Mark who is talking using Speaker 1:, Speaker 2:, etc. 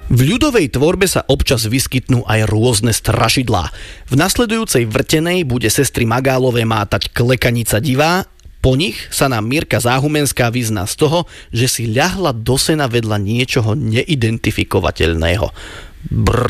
Speaker 1: V ľudovej tvorbe sa občas vyskytnú aj rôzne strašidlá. V nasledujúcej vrtenej bude sestry Magálové mátať Klekanica divá. Po nich sa nám Mirka Záhumenská vyzná z toho, že si ľahla do sena vedľa niečoho neidentifikovateľného. Brr.